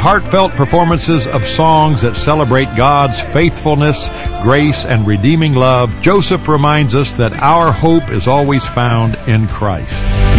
heartfelt performances of songs that celebrate God's faithfulness, grace, and redeeming love, Joseph reminds us that our hope is always found in Christ.